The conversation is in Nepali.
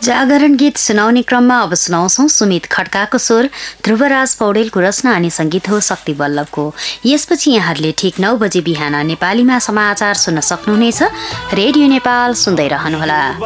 जागरण गीत सुनाउने क्रममा अब सुनाउँछौं सुमित खड्काको स्वर, ध्रुवराज पौडेलको रचना अनि संगीत हो शक्ति बल्लभको। यसपछि यहाँहरूले ठीक 9 बजे बिहान नेपालीमा समाचार सुन्न सक्नुहुनेछ। रेडियो नेपाल सुन्दै रहनुहोला।